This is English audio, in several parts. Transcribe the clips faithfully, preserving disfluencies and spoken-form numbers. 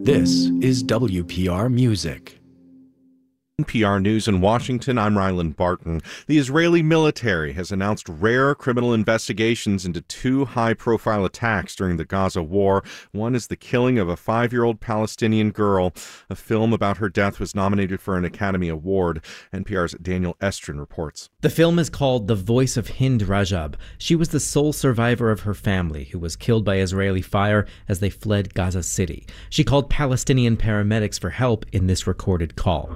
This is W P R Music. N P R News in Washington, I'm Ryland Barton. The Israeli military has announced rare criminal investigations into two high-profile attacks during the Gaza war. One is the killing of a five-year-old Palestinian girl. A film about her death was nominated for an Academy Award. N P R's Daniel Estrin reports. The film is called The Voice of Hind Rajab. She was the sole survivor of her family, who was killed by Israeli fire as they fled Gaza City. She called Palestinian paramedics for help in this recorded call.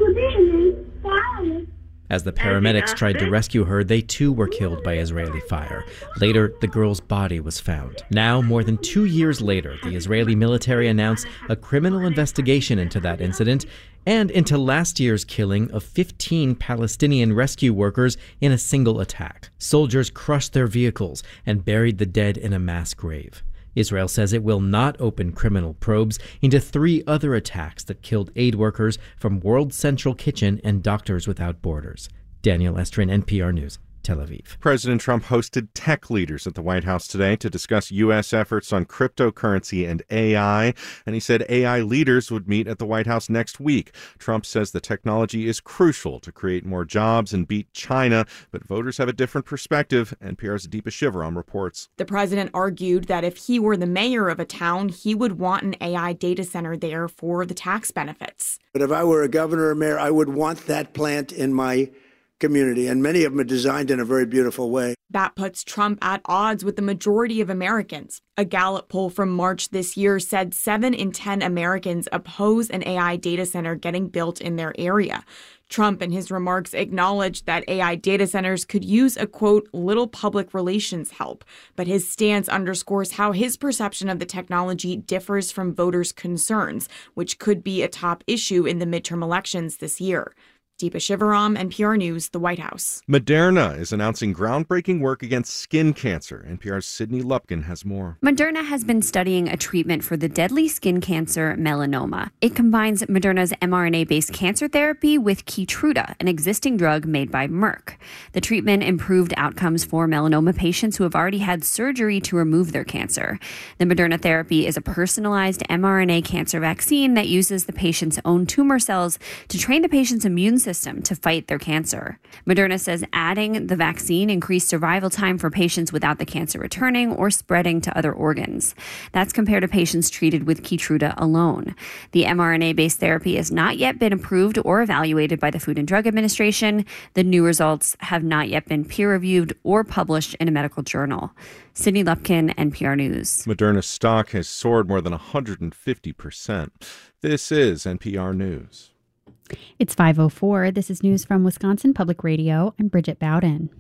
As the paramedics tried to rescue her, they too were killed by Israeli fire. Later, the girl's body was found. Now, more than two years later, the Israeli military announced a criminal investigation into that incident and into last year's killing of fifteen Palestinian rescue workers in a single attack. Soldiers crushed their vehicles and buried the dead in a mass grave. Israel says it will not open criminal probes into three other attacks that killed aid workers from World Central Kitchen and Doctors Without Borders. Daniel Estrin, N P R News, Tel Aviv. President Trump hosted tech leaders at the White House today to discuss U S efforts on cryptocurrency and A I, and he said A I leaders would meet at the White House next week. Trump says the technology is crucial to create more jobs and beat China, but voters have a different perspective. N P R's Deepa Shivaram reports. The president argued that if he were the mayor of a town, he would want an A I data center there for the tax benefits. But if I were a governor or mayor, I would want that plant in my community, and many of them are designed in a very beautiful way. That puts Trump at odds with the majority of Americans. A Gallup poll from March this year said seven in ten Americans oppose an A I data center getting built in their area. Trump, in his remarks, acknowledged that A I data centers could use a, quote, little public relations help. But his stance underscores how his perception of the technology differs from voters' concerns, which could be a top issue in the midterm elections this year. Deepa Shivaram, N P R News, the White House. Moderna is announcing groundbreaking work against skin cancer. N P R's Sydney Lupkin has more. Moderna has been studying a treatment for the deadly skin cancer melanoma. It combines Moderna's mRNA-based cancer therapy with Keytruda, an existing drug made by Merck. The treatment improved outcomes for melanoma patients who have already had surgery to remove their cancer. The Moderna therapy is a personalized mRNA cancer vaccine that uses the patient's own tumor cells to train the patient's immune system system to fight their cancer. Moderna says adding the vaccine increased survival time for patients without the cancer returning or spreading to other organs. That's compared to patients treated with Keytruda alone. The mRNA-based therapy has not yet been approved or evaluated by the Food and Drug Administration. The new results have not yet been peer-reviewed or published in a medical journal. Sydney Lupkin, N P R News. Moderna's stock has soared more than one hundred fifty percent. This is N P R News. It's five oh four. This is news from Wisconsin Public Radio. I'm Bridget Bowden.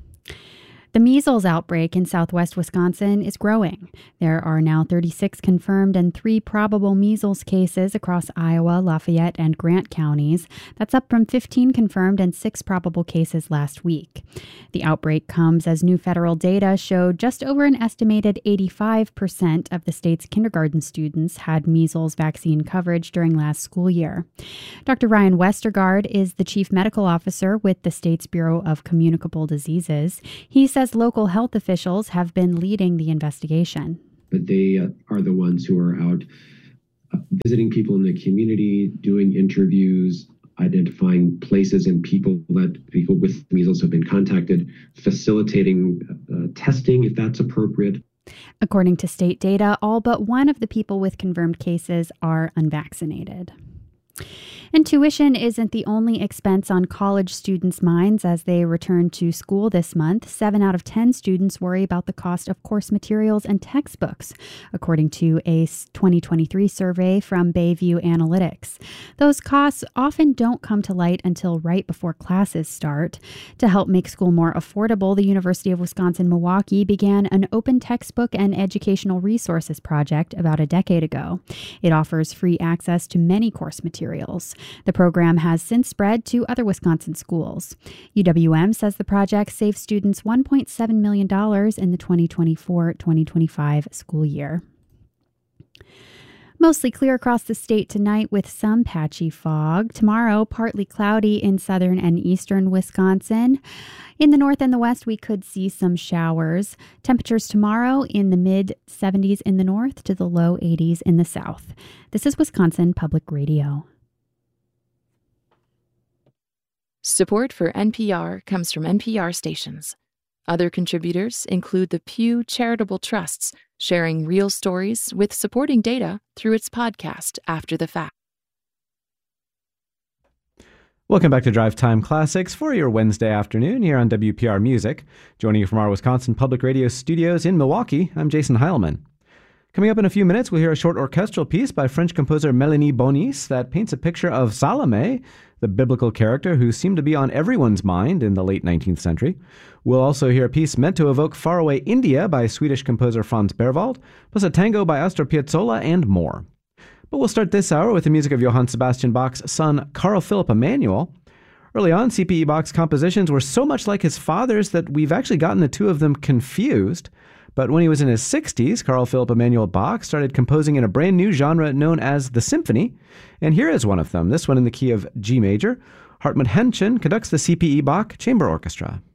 The measles outbreak in southwest Wisconsin is growing. There are now thirty-six confirmed and three probable measles cases across Iowa, Lafayette, and Grant counties. That's up from fifteen confirmed and six probable cases last week. The outbreak comes as new federal data showed just over an estimated eighty-five percent of the state's kindergarten students had measles vaccine coverage during last school year. Doctor Ryan Westergaard is the chief medical officer with the state's Bureau of Communicable Diseases. He says local health officials have been leading the investigation. But they uh, are the ones who are out uh, visiting people in the community, doing interviews, identifying places and people that people with measles have been contacted, facilitating uh, testing if that's appropriate. According to state data, all but one of the people with confirmed cases are unvaccinated. And tuition isn't the only expense on college students' minds as they return to school this month. Seven out of ten students worry about the cost of course materials and textbooks, according to a twenty twenty-three survey from Bayview Analytics. Those costs often don't come to light until right before classes start. To help make school more affordable, the University of Wisconsin-Milwaukee began an open textbook and educational resources project about a decade ago. It offers free access to many course materials. The program has since spread to other Wisconsin schools. U W M says the project saved students one point seven million dollars in the twenty twenty-four twenty twenty-five school year. Mostly clear across the state tonight with some patchy fog. Tomorrow, partly cloudy in southern and eastern Wisconsin. In the north and the west, we could see some showers. Temperatures tomorrow in the mid seventies in the north to the low eighties in the south. This is Wisconsin Public Radio. Support for N P R comes from N P R stations. Other contributors include the Pew Charitable Trusts, sharing real stories with supporting data through its podcast After the Fact. Welcome back to Drive Time Classics for your Wednesday afternoon here on W P R Music. Joining you from our Wisconsin Public Radio studios in Milwaukee, I'm Jason Heilman. Coming up in a few minutes, we'll hear a short orchestral piece by French composer Mélanie Bonis that paints a picture of Salome, the biblical character who seemed to be on everyone's mind in the late nineteenth century. We'll also hear a piece meant to evoke faraway India by Swedish composer Franz Berwald, plus a tango by Astor Piazzolla and more. But we'll start this hour with the music of Johann Sebastian Bach's son, Carl Philipp Emanuel. Early on, C P E Bach's compositions were so much like his father's that we've actually gotten the two of them confused. But when he was in his sixties, Carl Philipp Emanuel Bach started composing in a brand new genre known as the symphony. And here is one of them, this one in the key of G major. Hartmut Henschen conducts the C P E Bach Chamber Orchestra.